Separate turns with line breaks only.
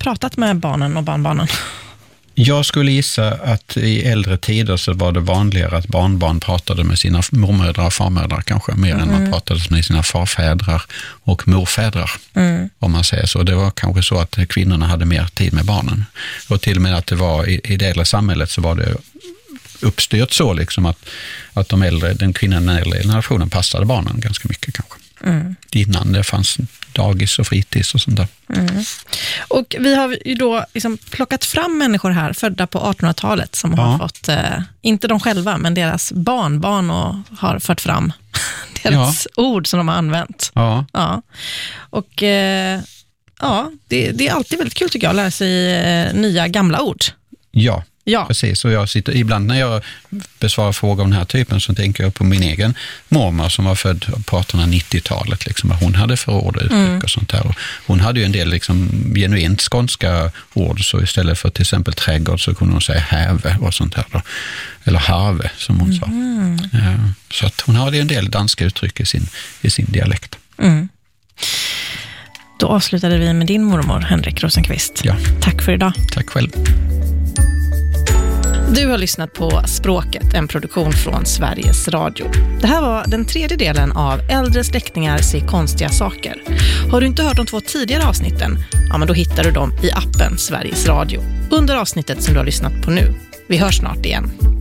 pratat med barnen och barnbarnen?
Jag skulle gissa att i äldre tider så var det vanligare att barnbarn pratade med sina mormödrar och farmödrar kanske mer än man pratade med sina farfädrar och morfädrar, om man säger så. Det var kanske så att kvinnorna hade mer tid med barnen. Och till och med att det var i det äldre samhället så var det uppstyrt så liksom att den kvinnan i den äldre generationen passade barnen ganska mycket kanske. Innan det fanns dagis och fritids och sånt där.
Och vi har ju då liksom plockat fram människor här födda på 1800-talet som har fått, inte de själva, men deras barnbarn och har fört fram deras ord som de har använt. Ja. Och det är alltid väldigt kul tycker jag att lära sig nya gamla ord.
Ja, precis. Och jag sitter ibland när jag besvarar frågor av den här typen så tänker jag på min egen mormor som var född på 1890-talet. Liksom, vad hon hade för ord och uttryck och sånt där. Och hon hade ju en del liksom, genuint skånska ord, så istället för till exempel trädgård så kunde hon säga häve och sånt där. Då. Eller harve som hon sa. Så att hon hade en del danska uttryck i sin dialekt.
Då avslutade vi med din mormor, Henrik Rosenqvist.
Ja.
Tack för idag.
Tack själv.
Du har lyssnat på Språket, en produktion från Sveriges Radio. Det här var den 3:e delen av Äldre släktingar ser konstiga saker. Har du inte hört de 2 tidigare avsnitten? Ja, men då hittar du dem i appen Sveriges Radio under avsnittet som du har lyssnat på nu. Vi hörs snart igen.